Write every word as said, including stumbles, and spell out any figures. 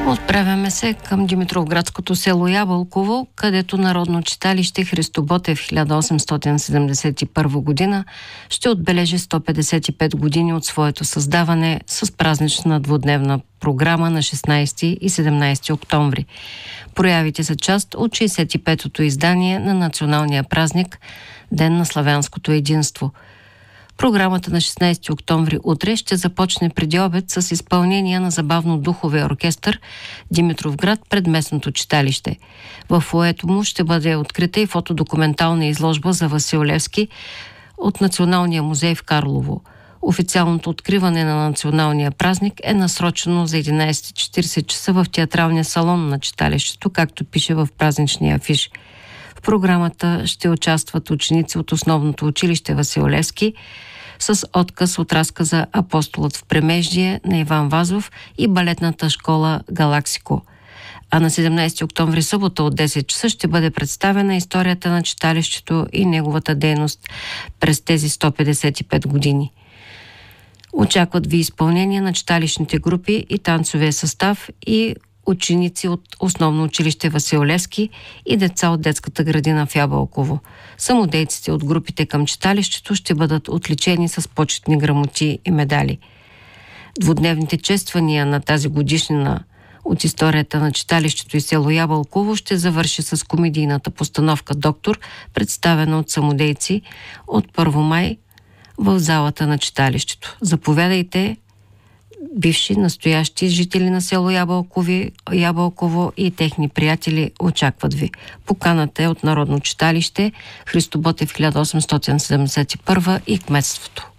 Отправяме се към Димитровградското село Ябълково, където Народно читалище Христо Ботев хиляда осемстотин седемдесет и първа година ще отбележи сто петдесет и пет години от своето създаване с празнична двудневна програма на шестнайсети и седемнайсети октомври. Проявите са част от шейсет и петото издание на националния празник Ден на славянското единство. Програмата на шестнайсети октомври утре ще започне преди обед с изпълнение на забавно-духовия оркестър Димитровград пред местното читалище. В фоайето му ще бъде открита и фотодокументална изложба за Васил Левски от Националния музей в Карлово. Официалното откриване на националния празник е насрочено за единайсет и четирийсет часа в театралния салон на читалището, както пише в празничния афиш. В програмата ще участват ученици от основното училище Васил Левски с отказ от разказа Апостолът в Премеждие на Иван Вазов и балетната школа Галаксико. А на седемнайсети октомври, събота от десет часа ще бъде представена историята на читалището и неговата дейност през тези сто петдесет и пет години. Очакват ви изпълнение на читалищните групи и танцовия състав и ученици от основно училище Васил Левски и деца от детската градина в Ябълково. Самодейците от групите към читалището ще бъдат отличени с почетни грамоти и медали. Двудневните чествания на тази годишнина от историята на читалището и село Ябълково ще завърши с комедийната постановка «Доктор», представена от самодейци от първи май в залата на читалището. Заповядайте, бивши, настоящи жители на село Ябълкови, Ябълково и техни приятели очакват ви. Поканата е от Народно читалище Христо Ботев хиляда осемстотин седемдесет и първа и кметството.